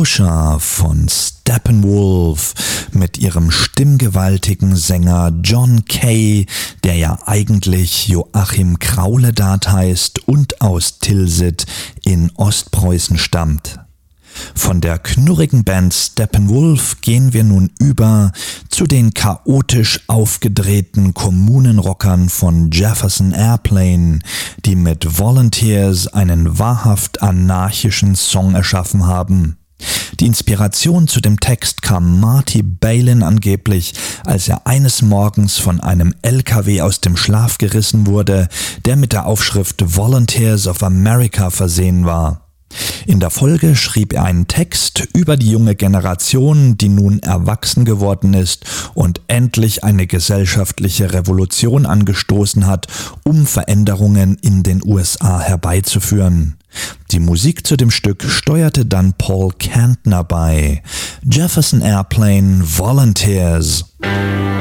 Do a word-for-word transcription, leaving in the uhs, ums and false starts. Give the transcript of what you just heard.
Pusher von Steppenwolf mit ihrem stimmgewaltigen Sänger John Kay, der ja eigentlich Joachim Krauledat heißt und aus Tilsit in Ostpreußen stammt. Von der knurrigen Band Steppenwolf gehen wir nun über zu den chaotisch aufgedrehten Kommunenrockern von Jefferson Airplane, die mit Volunteers einen wahrhaft anarchischen Song erschaffen haben. Die Inspiration zu dem Text kam Marty Balin angeblich, als er eines Morgens von einem L K W aus dem Schlaf gerissen wurde, der mit der Aufschrift Volunteers of America versehen war. In der Folge schrieb er einen Text über die junge Generation, die nun erwachsen geworden ist und endlich eine gesellschaftliche Revolution angestoßen hat, um Veränderungen in den U S A herbeizuführen. Die Musik zu dem Stück steuerte dann Paul Kantner bei. Jefferson Airplane, Volunteers.